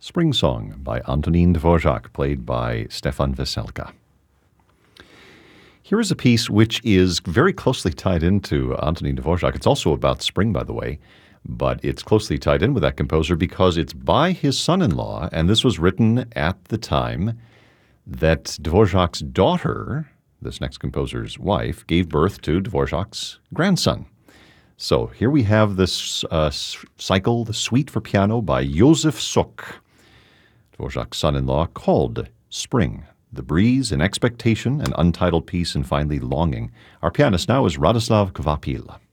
Spring Song by Antonín Dvořák, played by Stefan Veselka. Here is a piece which is very closely tied into Antonín Dvořák. It's also about spring, by the way, but it's closely tied in with that composer because it's by his son-in-law, and this was written at the time that Dvořák's daughter, this next composer's wife, gave birth to Dvořák's grandson. So here we have this cycle, The Suite for Piano by Josef Suk, Dvořák's son-in-law, called Spring, The Breeze, An Expectation, an untitled piece, and finally Longing. Our pianist now is Radoslav Kvapil.